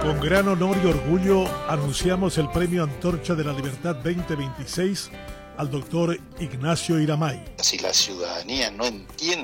Con gran honor y orgullo anunciamos el Premio Antorcha de la Libertad 2026 al doctor Ignacio Iramay. Si la ciudadanía no entiende